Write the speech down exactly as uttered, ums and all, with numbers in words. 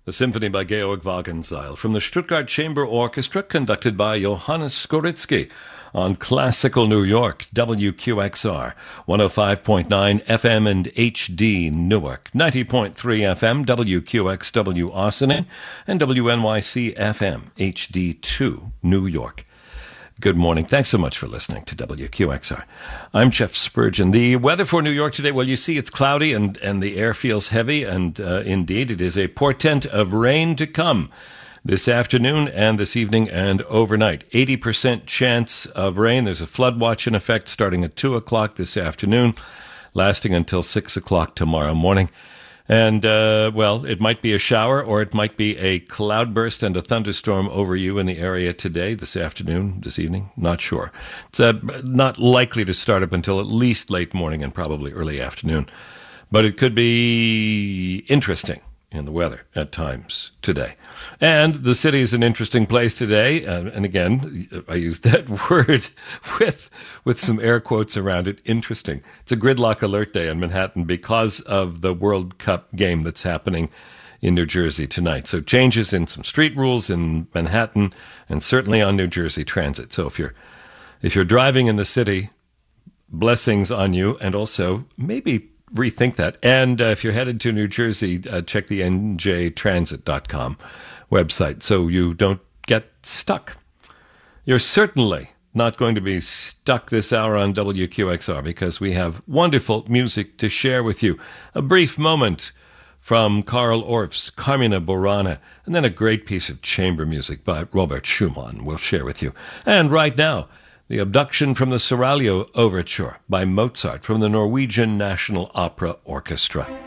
The symphony by Georg Wagenseil from the Stuttgart Chamber Orchestra, conducted by Johannes Skoritsky, on Classical New York, W Q X R, one oh five point nine F M and H D Newark, ninety point three F M, W Q X W Austining, and W N Y C F M, H D two New York. Good morning. Thanks so much for listening to W Q X R. I'm Jeff Spurgeon. The weather for New York today, well, you see it's cloudy and, and the air feels heavy, and uh, indeed it is a portent of rain to come this afternoon and this evening and overnight. eighty percent chance of rain. There's a flood watch in effect starting at two o'clock this afternoon, lasting until six o'clock tomorrow morning. And, uh, well, it might be a shower or it might be a cloudburst and a thunderstorm over you in the area today, this afternoon, this evening. Not sure. It's uh, not likely to start up until at least late morning and probably early afternoon. But it could be interesting in the weather at times today. And the city is an interesting place today. Uh, and again, I use that word with with some air quotes around it. Interesting. It's a gridlock alert day in Manhattan because of the World Cup game that's happening in New Jersey tonight. So changes in some street rules in Manhattan and certainly on New Jersey Transit. So if you're if you're driving in the city, blessings on you, and also maybe rethink that. And uh, if you're headed to New Jersey, uh, check the N J transit dot com website so you don't get stuck. You're certainly not going to be stuck this hour on W Q X R because we have wonderful music to share with you. A brief moment from Carl Orff's Carmina Burana, and then a great piece of chamber music by Robert Schumann we'll share with you. And right now, The Abduction from the Seraglio Overture by Mozart from the Norwegian National Opera Orchestra.